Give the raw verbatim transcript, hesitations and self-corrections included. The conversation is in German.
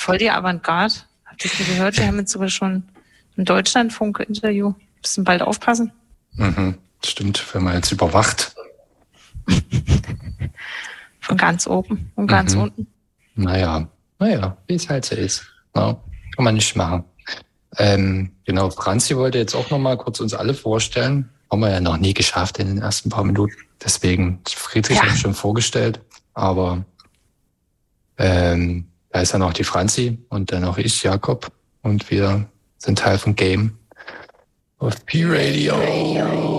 voll die Avantgarde. Habt ihr das gehört? Wir haben jetzt sogar schon ein Deutschlandfunk-Interview. Müssen bald aufpassen. Mhm, stimmt, wenn man jetzt überwacht. Von ganz oben und ganz mhm. unten. Naja, naja, wie es halt so ist. Ja, kann man nicht machen. Ähm, genau, Franzi wollte jetzt auch noch mal kurz uns alle vorstellen. Haben wir ja noch nie geschafft in den ersten paar Minuten. Deswegen, Friedrich Ja. habe ich schon vorgestellt. Aber ähm, da ist ja noch die Franzi und dann noch ich, Jakob. Und wir sind Teil von Game auf P-Radio.